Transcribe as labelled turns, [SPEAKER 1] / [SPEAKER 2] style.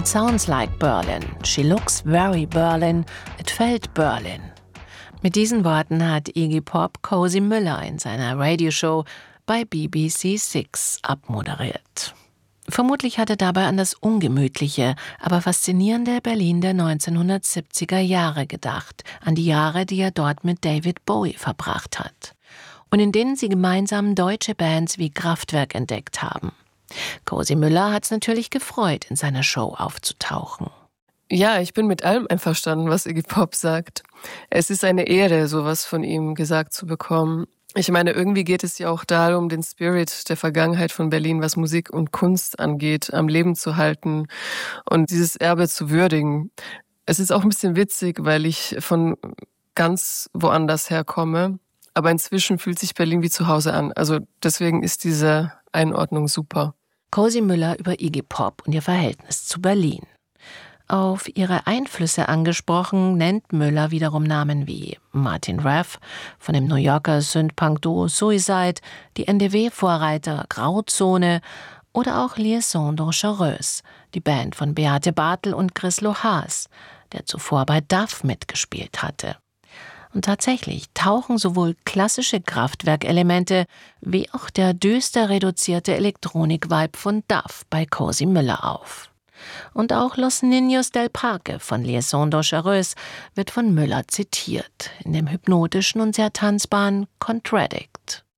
[SPEAKER 1] It sounds like Berlin. She looks very Berlin. It felt Berlin. Mit diesen Worten hat Iggy Pop Cozy Müller in seiner Radioshow bei BBC Six abmoderiert. Vermutlich hat er dabei an das ungemütliche, aber faszinierende Berlin der 1970er Jahre gedacht, an die Jahre, die er dort mit David Bowie verbracht hat und in denen sie gemeinsam deutsche Bands wie Kraftwerk entdeckt haben. Cozy Müller hat es natürlich gefreut, in seiner Show aufzutauchen.
[SPEAKER 2] Ja, ich bin mit allem einverstanden, was Iggy Pop sagt. Es ist eine Ehre, sowas von ihm gesagt zu bekommen. Ich meine, irgendwie geht es ja auch darum, den Spirit der Vergangenheit von Berlin, was Musik und Kunst angeht, am Leben zu halten und dieses Erbe zu würdigen. Es ist auch ein bisschen witzig, weil ich von ganz woanders herkomme, aber inzwischen fühlt sich Berlin wie zu Hause an. Also deswegen ist diese Einordnung super.
[SPEAKER 1] Cozy Müller über Iggy Pop und ihr Verhältnis zu Berlin. Auf ihre Einflüsse angesprochen, nennt Müller wiederum Namen wie Martin Raff von dem New Yorker Synth-Punk-Duo Suicide, die NDW-Vorreiter Grauzone oder auch Liaison Dangereuse, die Band von Beate Bartel und Chris Lohaas, der zuvor bei Duff mitgespielt hatte. Und tatsächlich tauchen sowohl klassische Kraftwerkelemente wie auch der düster reduzierte Elektronik-Vibe von Duff bei Cozy Müller auf. Und auch Los Niños del Parque von Liaison Dangereuse wird von Müller zitiert, in dem hypnotischen und sehr tanzbaren Contradict.